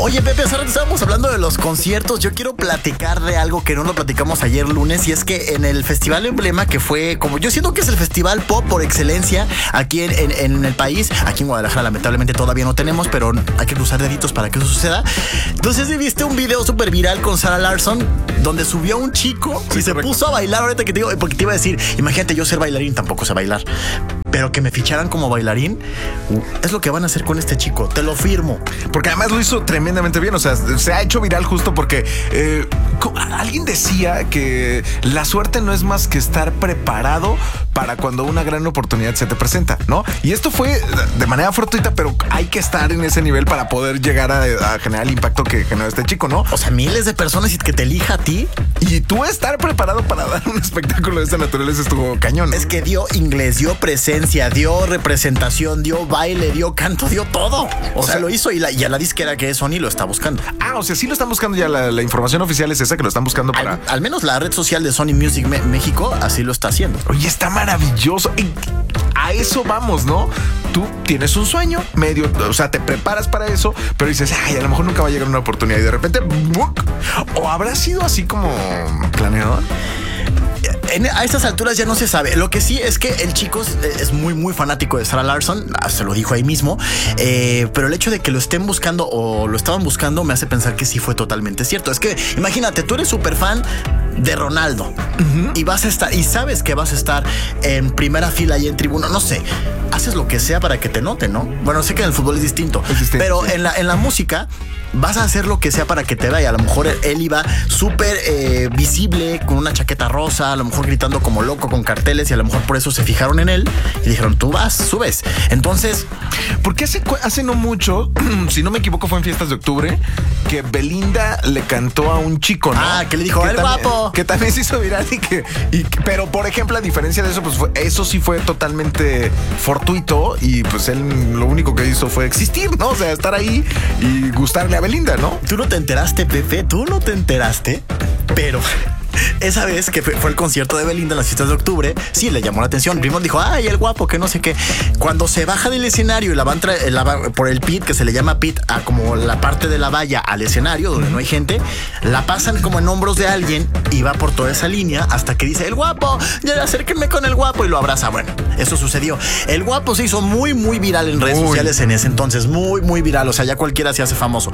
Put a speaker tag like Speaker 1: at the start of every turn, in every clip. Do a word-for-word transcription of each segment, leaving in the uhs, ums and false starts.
Speaker 1: Oye, Pepe, hace rato estábamos hablando de los conciertos. Yo quiero platicar de algo que no lo platicamos ayer lunes, y es que en el Festival Emblema, que fue como yo siento que es el festival pop por excelencia aquí en, en, en el país, aquí en Guadalajara lamentablemente todavía no tenemos, pero hay que cruzar deditos para que eso suceda. Entonces viste un video súper viral con Sarah Larsson donde subió a un chico sí, y se correcto. puso a bailar. Ahorita que te digo, porque te iba a decir, imagínate yo ser bailarín, tampoco sé bailar, pero que me ficharan como bailarín, es lo que van a hacer con este chico, te lo firmo.
Speaker 2: Porque además lo hizo tremendamente bien, o sea, se ha hecho viral justo porque eh, alguien decía que la suerte no es más que estar preparado para cuando una gran oportunidad se te presenta, ¿no? Y esto fue de manera fortuita, pero hay que estar en ese nivel para poder llegar a, a generar el impacto que generó este chico, ¿no?
Speaker 1: O sea, miles de personas y que te elija a ti.
Speaker 2: Y tú estar preparado para dar un espectáculo de esta naturaleza estuvo cañón, ¿no?
Speaker 1: Es que dio inglés, dio presencia, dio representación, dio baile, dio canto, dio todo. O, o sea, sea, lo hizo y, la, y a la disquera que es Sony lo está buscando.
Speaker 2: Ah, o sea, sí lo están buscando ya. La, la información oficial es esa, que lo están buscando para...
Speaker 1: Al, al menos la red social de Sony Music Me- México así lo está haciendo.
Speaker 2: Oye, está maravilloso. Y a eso vamos, ¿no? Tú tienes un sueño medio, o sea, te preparas para eso, pero dices, ay, a lo mejor nunca va a llegar una oportunidad y de repente, ¡buc! ¿O habrá sido así como planeado?
Speaker 1: En, a estas alturas ya no se sabe. Lo que sí es que el chico es, es muy, muy fanático de Sarah Larsson. Se lo dijo ahí mismo. Eh, pero el hecho de que lo estén buscando o lo estaban buscando me hace pensar que sí fue totalmente cierto. Es que imagínate, tú eres súper fan de Ronaldo uh-huh. y vas a estar, y sabes que vas a estar en primera fila y en tribuna. No sé, haces lo que sea para que te noten, ¿no? Bueno, sé que en el fútbol es distinto, es distinto pero sí. en, la, en la música vas a hacer lo que sea para que te vea. A lo mejor él iba súper eh, visible, con una chaqueta rosa, a lo mejor gritando como loco con carteles, y a lo mejor por eso se fijaron en él y dijeron, tú vas, subes. Entonces,
Speaker 2: porque hace, hace no mucho, si no me equivoco, fue en Fiestas de Octubre, que Belinda le cantó a un chico, ¿no?
Speaker 1: Ah, que le dijo,
Speaker 2: que
Speaker 1: el
Speaker 2: también,
Speaker 1: guapo.
Speaker 2: Que también se hizo viral y que, y, pero por ejemplo, a diferencia de eso, pues fue, eso sí fue totalmente fortuito, y pues él lo único que hizo fue existir, ¿no? O sea, estar ahí y gustarle a Belinda, ¿no?
Speaker 1: Tú no te enteraste, Pepe, tú no te enteraste, pero esa vez que fue, fue el concierto de Belinda en las Fiestas de Octubre, sí le llamó la atención. Primero dijo, ay, el guapo, que no sé qué. Cuando se baja del escenario y la van tra- la va, por el pit, que se le llama pit, a como la parte de la valla al escenario donde no hay gente, la pasan como en hombros de alguien y va por toda esa línea hasta que dice, el guapo, ya acérquenme con el guapo, y lo abraza. Bueno, eso sucedió. El guapo se hizo muy, muy viral en redes Uy. sociales en ese entonces, muy, muy viral. O sea, ya cualquiera se hace famoso.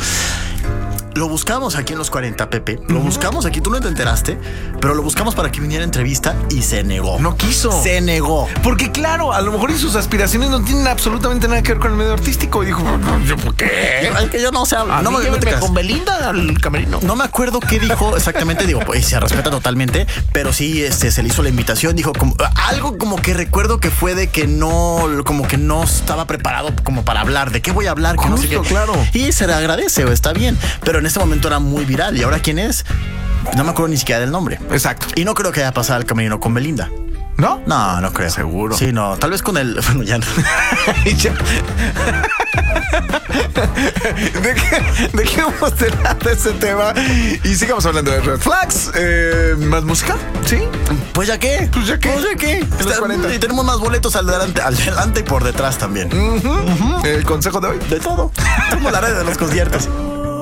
Speaker 1: Lo buscamos aquí en los cuarenta, Pepe. Lo uh-huh. buscamos aquí, tú no te enteraste, pero lo buscamos para que viniera a entrevista y se negó.
Speaker 2: No quiso.
Speaker 1: Se negó.
Speaker 2: Porque claro, a lo mejor y sus aspiraciones no tienen absolutamente nada que ver con el medio artístico. Y dijo, ¿yo por qué?
Speaker 1: Es que yo no sé.
Speaker 2: No me no con Belinda al camerino.
Speaker 1: No me acuerdo qué dijo exactamente. Digo, pues se respeta totalmente, pero sí este, se le hizo la invitación. Dijo como, algo como que recuerdo que fue de que no, como que no estaba preparado como para hablar. ¿De qué voy a hablar? Que
Speaker 2: Justo,
Speaker 1: no sé qué.
Speaker 2: Claro.
Speaker 1: Y se le agradece, está bien. Pero en este momento era muy viral. ¿Y ahora quién es? No me acuerdo ni siquiera del nombre.
Speaker 2: Exacto.
Speaker 1: Y no creo que haya pasado el camerino con Belinda.
Speaker 2: ¿No?
Speaker 1: No, no creo.
Speaker 2: Seguro.
Speaker 1: Sí, no. Tal vez con el... Bueno, ya no.
Speaker 2: Dejemos de lado ese tema y sigamos hablando de Red Flags. Eh, ¿Más música? ¿Sí?
Speaker 1: Pues ya qué.
Speaker 2: Pues ya qué.
Speaker 1: Pues ya qué. Está, y tenemos más boletos al delante, al delante y por detrás también.
Speaker 2: Uh-huh. Uh-huh. El consejo de hoy.
Speaker 1: De todo. Somos la red de los conciertos.